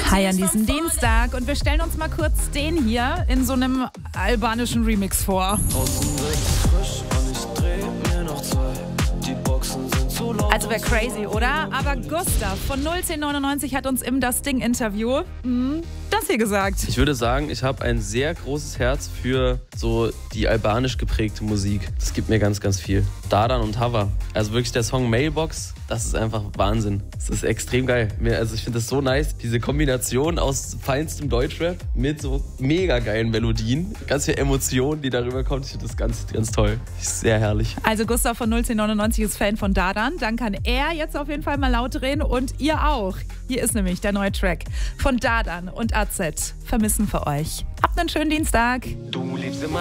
Hi an diesem Dienstag und wir stellen uns mal kurz den hier in so einem albanischen Remix vor. Also wäre crazy, oder? Aber Gustav von 01099 hat uns im Das Ding-Interview das hier gesagt. Ich würde sagen, ich habe ein sehr großes Herz für so die albanisch geprägte Musik. Das gibt mir ganz, ganz viel. Dardan und Hava. Also wirklich der Song Mailbox, das ist einfach Wahnsinn. Das ist extrem geil. Also ich finde das so nice. Diese Kombination aus feinstem Deutschrap mit so mega geilen Melodien. Ganz viel Emotionen, die darüber kommt. Ich finde das ganz, ganz toll. Ist sehr herrlich. Also Gustav von 01099 ist Fan von Dardan. Dann kann er jetzt auf jeden Fall mal laut drehen und ihr auch. Hier ist nämlich der neue Track von Dardan und AZ. Vermissen für euch. Habt einen schönen Dienstag. Du liebst immer